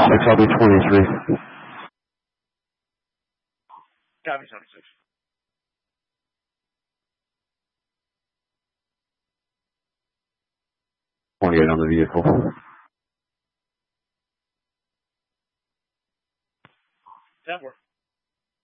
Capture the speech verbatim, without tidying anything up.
six, I'll be twenty-three. Copy twenty-six. twenty-eight on the vehicle. ten four.